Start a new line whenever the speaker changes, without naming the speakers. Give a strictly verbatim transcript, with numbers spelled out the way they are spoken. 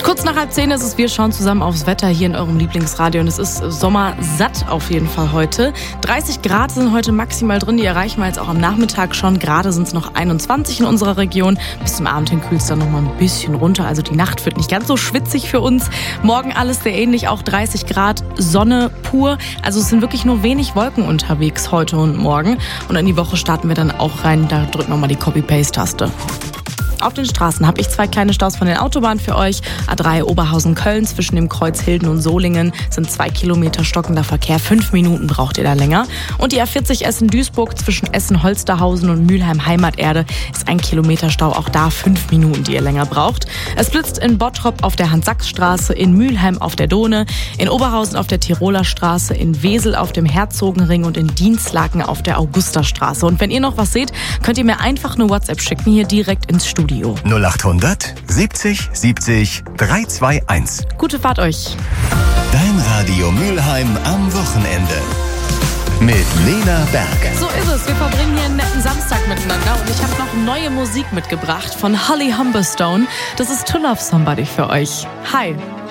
Kurz nach halb zehn ist es, wir schauen zusammen aufs Wetter hier in eurem Lieblingsradio und es ist sommersatt auf jeden Fall heute. dreißig Grad sind heute maximal drin, die erreichen wir jetzt auch am Nachmittag schon. Gerade sind es noch einundzwanzig in unserer Region. Bis zum Abend hin kühlt es dann noch mal ein bisschen runter, also die Nacht wird nicht ganz so schwitzig für uns. Morgen alles sehr ähnlich, auch dreißig Grad, Sonne pur. Also es sind wirklich nur wenig Wolken unterwegs heute und morgen. Und in die Woche starten wir dann auch rein, da drücken wir mal die Copy-Paste-Taste. Auf den Straßen habe ich zwei kleine Staus von den Autobahnen für euch. A drei Oberhausen-Köln zwischen dem Kreuz Hilden und Solingen sind zwei Kilometer stockender Verkehr. Fünf Minuten braucht ihr da länger. Und die A vierzig Essen-Duisburg zwischen Essen-Holsterhausen und Mülheim-Heimaterde ist ein Kilometer Stau. Auch da fünf Minuten, die ihr länger braucht. Es blitzt in Bottrop auf der Hans-Sachs-Straße, in Mülheim auf der Dohne, in Oberhausen auf der Tiroler Straße, in Wesel auf dem Herzogenring und in Dienstlaken auf der Augusterstraße. Und wenn ihr noch was seht, könnt ihr mir einfach eine WhatsApp schicken, hier direkt ins Studio.
null achthundert siebzig siebzig dreihunderteinundzwanzig.
Gute Fahrt euch.
Dein Radio Mülheim am Wochenende. Mit Lena Berg.
So ist es. Wir verbringen hier einen netten Samstag miteinander und ich habe noch neue Musik mitgebracht von Holly Humberstone. Das ist To Love Somebody für euch. Hi.